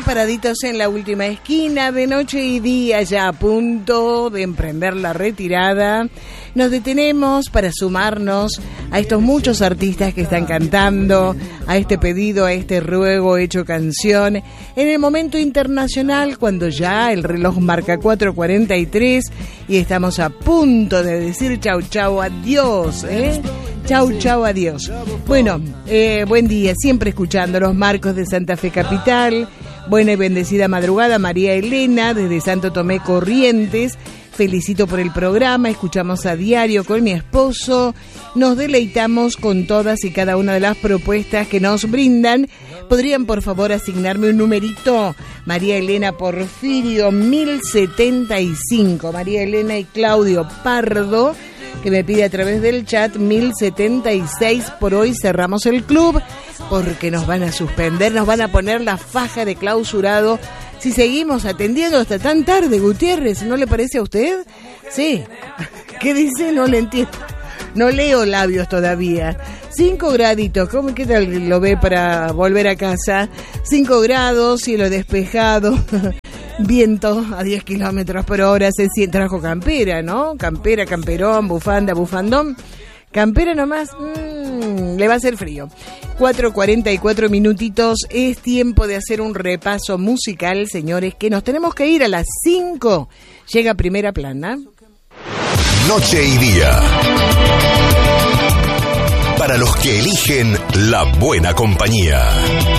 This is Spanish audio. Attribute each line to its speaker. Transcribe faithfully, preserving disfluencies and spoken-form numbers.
Speaker 1: paraditos en la última esquina de noche y día, ya a punto de emprender la retirada. Nos detenemos para sumarnos a estos muchos artistas que están cantando, a este pedido, a este ruego hecho canción, en el momento internacional, cuando ya el reloj marca cuatro cuarenta y tres y estamos a punto de decir chau chau, adiós, ¿eh? Chau, chau, adiós. Bueno, eh, buen día, siempre escuchando los Marcos de Santa Fe Capital. Buena y bendecida madrugada, María Elena, desde Santo Tomé Corrientes. Felicito por el programa, escuchamos a diario con mi esposo. Nos deleitamos con todas y cada una de las propuestas que nos brindan. ¿Podrían, por favor, asignarme un numerito? María Elena Porfirio, mil setenta y cinco. María Elena y Claudio Pardo, que me pide a través del chat mil setenta y seis. Por hoy cerramos el club porque nos van a suspender, nos van a poner la faja de clausurado si seguimos atendiendo hasta tan tarde. Gutiérrez, ¿no le parece a usted? Sí. ¿Qué dice? No le entiendo. No leo labios todavía. Cinco graditos, ¿cómo qué tal lo ve para volver a casa? Cinco grados, cielo despejado. Viento a diez kilómetros por hora. Se siente, trajo campera, ¿no? Campera, camperón, bufanda, bufandón. Campera nomás, mmm, le va a hacer frío. cuatro cuarenta y cuatro minutitos, es tiempo de hacer un repaso musical, señores, que nos tenemos que ir a las cinco. Llega Primera Plana.
Speaker 2: Noche y día. Para los que eligen la buena compañía.